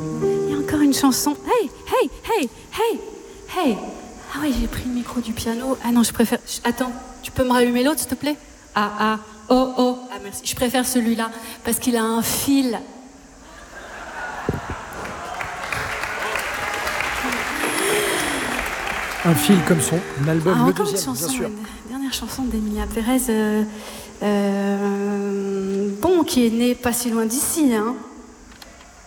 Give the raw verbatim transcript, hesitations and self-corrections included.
Il y a encore une chanson. Hey, hey, hey, hey, hey. Ah oui, j'ai pris le micro du piano. Ah non, je préfère... Attends, tu peux me rallumer l'autre, s'il te plaît? Ah, ah, oh, oh. Ah, merci. Je préfère celui-là, parce qu'il a un fil. Un fil comme son album, ah, le encore deuxième, une chanson, bien sûr. Une dernière chanson d'Emilia Pérez, euh, euh, bon, qui est née pas si loin d'ici, hein.